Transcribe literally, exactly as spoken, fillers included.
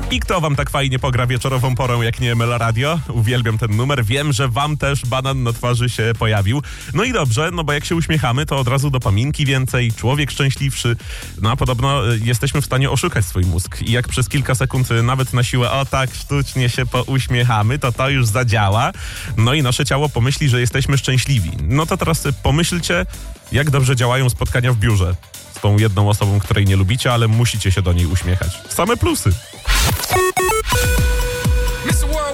I kto wam tak fajnie pogra wieczorową porą jak nie Melo Radio? Uwielbiam ten numer. Wiem, że wam też banan na twarzy się pojawił. No i dobrze, no bo jak się uśmiechamy, to od razu dopaminki więcej, człowiek szczęśliwszy. No a podobno y, jesteśmy w stanie oszukać swój mózg. I jak przez kilka sekund y, nawet na siłę o tak sztucznie się pouśmiechamy, to to już zadziała. No i nasze ciało pomyśli, że jesteśmy szczęśliwi. No to teraz y, pomyślcie, jak dobrze działają spotkania w biurze z tą jedną osobą, której nie lubicie, ale musicie się do niej uśmiechać. Same plusy.